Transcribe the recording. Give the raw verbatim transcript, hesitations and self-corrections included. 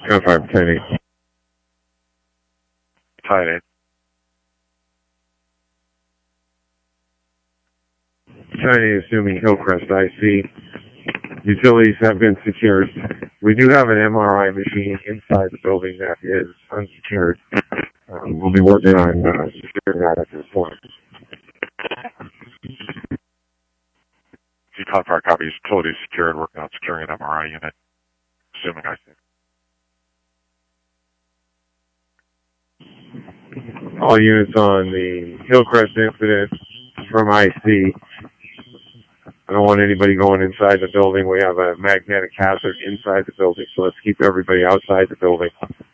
ten five, ten eight. Tied eight. ten eight, assuming Hillcrest I C. Utilities have been secured. We do have an M R I machine inside the building that is unsecured. Um, we'll be working on uh, securing that at this point. G Cloud Fire copies, utilities secured, working on securing an M R I unit, assuming I C. All units on the Hillcrest incident from I C. I don't want anybody going inside the building. We have a magnetic hazard inside the building, so let's keep everybody outside the building.